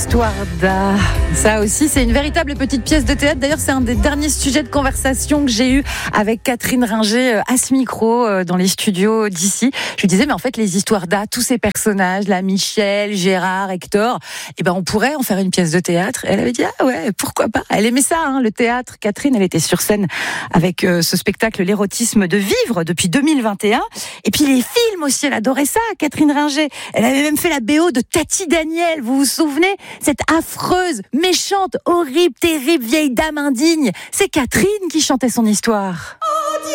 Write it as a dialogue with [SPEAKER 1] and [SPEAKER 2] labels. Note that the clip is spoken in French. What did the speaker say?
[SPEAKER 1] Histoire d'art, ça aussi c'est une véritable petite pièce de théâtre. D'ailleurs c'est un des derniers sujets de conversation que j'ai eu avec Catherine Ringer à ce micro dans les studios d'ici. Je lui disais mais en fait les histoires d'art, tous ces personnages là, Michel, Gérard, Hector, on pourrait en faire une pièce de théâtre. Et elle avait dit ah ouais pourquoi pas. Elle aimait ça le théâtre. Catherine elle était sur scène avec ce spectacle L'érotisme de vivre depuis 2021. Et puis les films aussi, elle adorait ça Catherine Ringer. Elle avait même fait la BO de Tati Daniel, vous vous souvenez? Cette affreuse, méchante, horrible, terrible vieille dame indigne. C'est Catherine qui chantait son histoire.